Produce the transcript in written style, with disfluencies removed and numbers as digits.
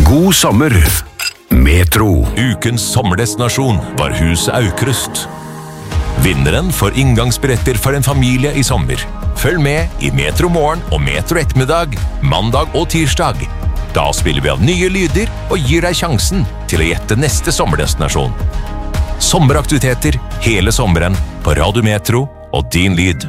God sommer. Metro. Ukens sommerdestinasjon var Huset Aukrust. Vinneren får inngangsbilletter for en familie i sommer. Følg med i Metro Morgen og Metro Ettermiddag, mandag og tirsdag. Da spiller vi av nye lyder og gir deg sjansen til å gjette neste sommerdestinasjon. Sommeraktiviteter hele sommeren på Radio Metro og Din Lyd.